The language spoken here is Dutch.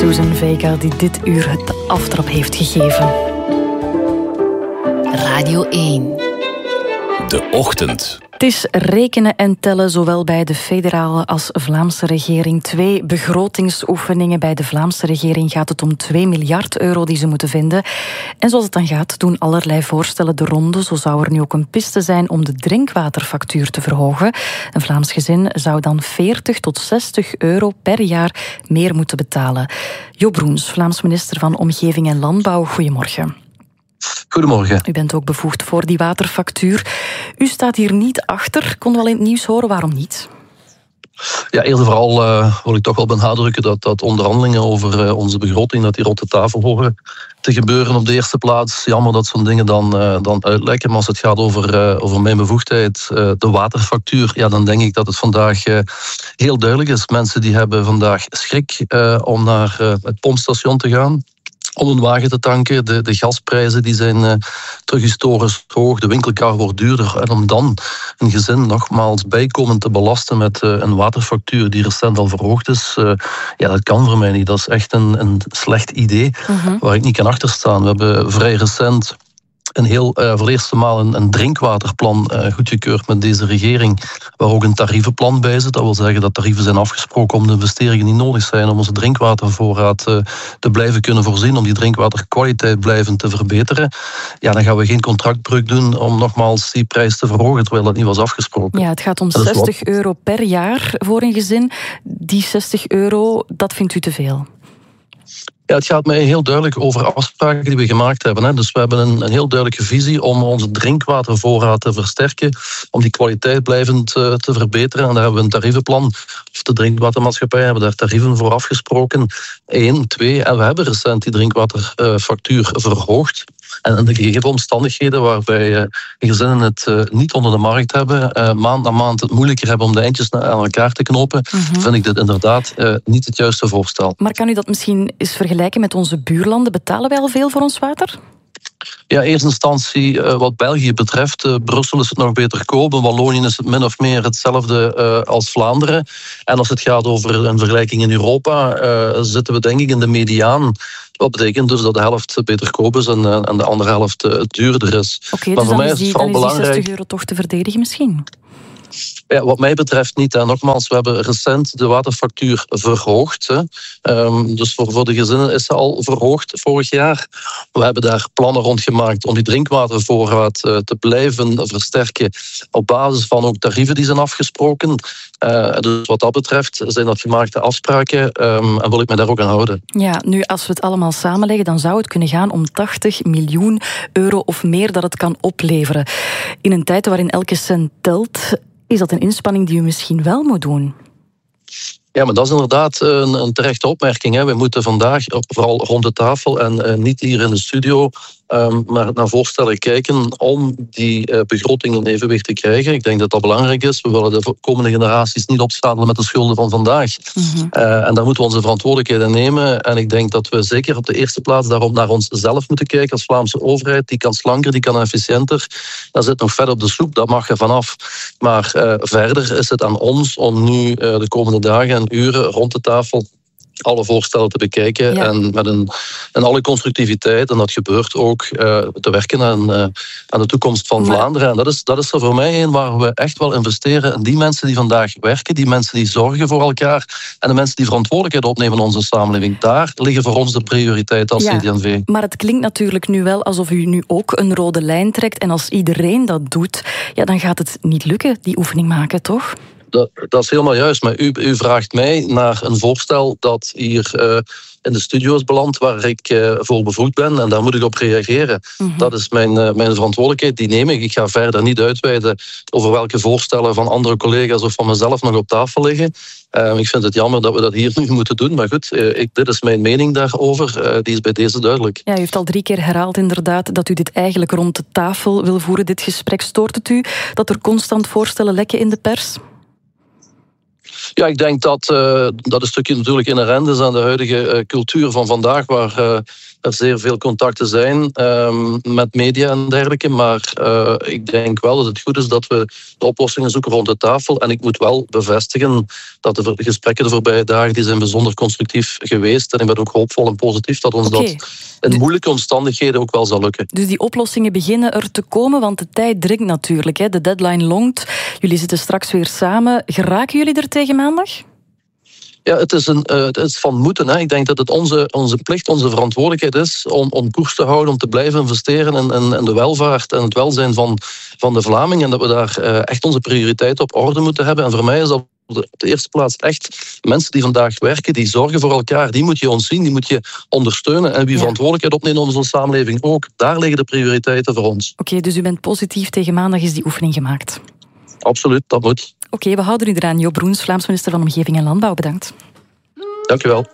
Susan Vega die dit uur het aftrap heeft gegeven. Radio 1. De Ochtend. Het is rekenen en tellen, zowel bij de federale als Vlaamse regering. 2 begrotingsoefeningen. Bij de Vlaamse regering gaat het om 2 miljard euro die ze moeten vinden. En zoals het dan gaat, doen allerlei voorstellen de ronde. Zo zou er nu ook een piste zijn om de drinkwaterfactuur te verhogen. Een Vlaams gezin zou dan 40 tot 60 euro per jaar meer moeten betalen. Jo Broens, Vlaams minister van Omgeving en Landbouw. Goedemorgen. Goedemorgen. U bent ook bevoegd voor die waterfactuur. U staat hier niet achter. Konden we al in het nieuws horen, waarom niet? Ja, eerst en vooral wil ik toch wel benadrukken dat onderhandelingen over onze begroting, dat die rond de tafel horen te gebeuren op de eerste plaats. Jammer dat zo'n dingen dan uitlekken, maar als het gaat over mijn bevoegdheid, de waterfactuur, ja, dan denk ik dat het vandaag heel duidelijk is. Mensen die hebben vandaag schrik om naar het pompstation te gaan, om een wagen te tanken. De gasprijzen die zijn terug historisch hoog. De winkelkar wordt duurder. En om dan een gezin nogmaals bijkomend te belasten met een waterfactuur die recent al verhoogd is, ja, dat kan voor mij niet. Dat is echt een slecht idee waar ik niet kan achterstaan. We hebben vrij recent voor de eerste maal een drinkwaterplan goedgekeurd met deze regering, waar ook een tarievenplan bij zit. Dat wil zeggen dat tarieven zijn afgesproken om de investeringen die nodig zijn om onze drinkwatervoorraad te blijven kunnen voorzien, om die drinkwaterkwaliteit blijvend te verbeteren. Ja, dan gaan we geen contractbreuk doen om nogmaals die prijs te verhogen, terwijl dat niet was afgesproken. Ja, het gaat om 60 euro per jaar voor een gezin. Die 60 euro, dat vindt u te veel? Ja, het gaat mij heel duidelijk over afspraken die we gemaakt hebben. Dus we hebben een heel duidelijke visie om onze drinkwatervoorraad te versterken, om die kwaliteit blijvend te verbeteren. En daar hebben we een tarievenplan, of de drinkwatermaatschappij hebben daar tarieven voor afgesproken. 1, 2, en we hebben recent die drinkwaterfactuur verhoogd. En de gegeven omstandigheden waarbij gezinnen het niet onder de markt hebben, maand na maand het moeilijker hebben om de eindjes aan elkaar te knopen, vind ik dit inderdaad niet het juiste voorstel. Maar kan u dat misschien eens vergelijken met onze buurlanden? Betalen wij al veel voor ons water? Ja, in eerste instantie wat België betreft. Brussel is het nog beter kopen. Wallonië is het min of meer hetzelfde als Vlaanderen. En als het gaat over een vergelijking in Europa, zitten we denk ik in de mediaan. Dat betekent dus dat de helft beter koop is en de andere helft duurder is. Oké, dus dan is die 60 euro toch te verdedigen misschien? Ja, wat mij betreft niet. En nogmaals, we hebben recent de waterfactuur verhoogd. Dus voor de gezinnen is ze al verhoogd vorig jaar. We hebben daar plannen rond gemaakt om die drinkwatervoorraad te blijven versterken op basis van ook tarieven die zijn afgesproken. Dus wat dat betreft zijn dat gemaakte afspraken en wil ik me daar ook aan houden. Ja, nu als we het allemaal samenleggen, dan zou het kunnen gaan om 80 miljoen euro of meer dat het kan opleveren. In een tijd waarin elke cent telt, is dat een inspanning die u misschien wel moet doen? Ja, maar dat is inderdaad een terechte opmerking. We moeten vandaag, vooral rond de tafel en niet hier in de studio, maar naar voorstellen kijken om die begroting in evenwicht te krijgen. Ik denk dat dat belangrijk is. We willen de komende generaties niet opstapelen met de schulden van vandaag. En daar moeten we onze verantwoordelijkheden nemen. En ik denk dat we zeker op de eerste plaats daarom naar onszelf moeten kijken als Vlaamse overheid. Die kan slanker, die kan efficiënter. Daar zit nog vet op de soep, dat mag er vanaf. Maar verder is het aan ons om nu de komende dagen en uren rond de tafel alle voorstellen te bekijken en met alle constructiviteit, en dat gebeurt ook, te werken aan de toekomst van Vlaanderen. En dat is er voor mij een waar we echt wel investeren in die mensen die vandaag werken, die mensen die zorgen voor elkaar en de mensen die verantwoordelijkheid opnemen in onze samenleving. Daar liggen voor ons de prioriteiten als CD&V. Maar het klinkt natuurlijk nu wel alsof u nu ook een rode lijn trekt en als iedereen dat doet, ja, dan gaat het niet lukken, die oefening maken, toch? Dat is helemaal juist, maar u vraagt mij naar een voorstel dat hier in de studio is beland, waar ik voor bevoegd ben, en daar moet ik op reageren. Dat is mijn verantwoordelijkheid, die neem ik. Ik ga verder niet uitweiden over welke voorstellen van andere collega's of van mezelf nog op tafel liggen. Ik vind het jammer dat we dat hier nu moeten doen, maar goed, dit is mijn mening daarover, die is bij deze duidelijk. Ja, u heeft al 3 keer herhaald inderdaad dat u dit eigenlijk rond de tafel wil voeren, dit gesprek. Stoort het u dat er constant voorstellen lekken in de pers? Ja, ik denk dat dat een stukje natuurlijk inherent is aan de huidige cultuur van vandaag, waar er zeer veel contacten zijn met media en dergelijke. Maar ik denk wel dat het goed is dat we de oplossingen zoeken rond de tafel. En ik moet wel bevestigen dat de gesprekken de voorbije dagen die zijn bijzonder constructief geweest. En ik ben ook hoopvol en positief dat ons dat in moeilijke omstandigheden ook wel zal lukken. Dus die oplossingen beginnen er te komen, want de tijd dringt natuurlijk. Hè? De deadline longt. Jullie zitten straks weer samen. Geraken jullie er tegen maandag? Ja, het is van moeten. Hè. Ik denk dat het onze plicht, onze verantwoordelijkheid is om koers te houden, om te blijven investeren in de welvaart en het welzijn van de Vlamingen. En dat we daar echt onze prioriteiten op orde moeten hebben. En voor mij is dat op de eerste plaats echt mensen die vandaag werken, die zorgen voor elkaar. Die moet je ontzien, die moet je ondersteunen. En wie verantwoordelijkheid opneemt in onze samenleving ook. Daar liggen de prioriteiten voor ons. Oké, dus u bent positief. Tegen maandag is die oefening gemaakt. Absoluut, dat moet. Oké, we houden u eraan. Joop Broens, Vlaams minister van Omgeving en Landbouw. Bedankt. Dank u wel.